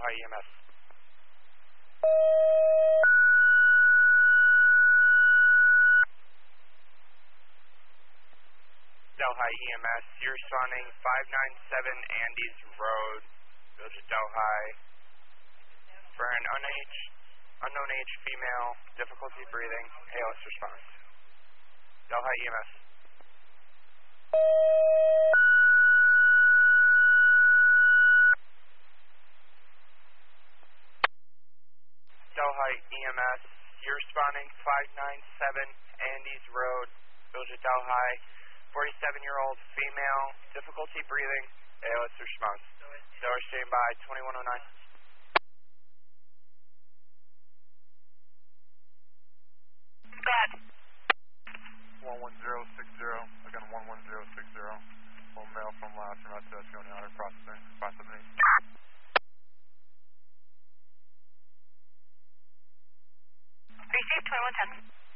Delhi EMS. Delhi EMS, you're responding 597 Andes Road, Village of Delhi, for an unknown age female, difficulty breathing, ALS response. Delhi EMS. Delhi EMS, you're responding 597 Andes Road, Village of Delhi, 47-year-old female, difficulty breathing, ALS response. Delhi standby 2109. Go ahead. 11060, again 11060. Home mail from last route to Fiona Hunter processing, 578. Receive 2110.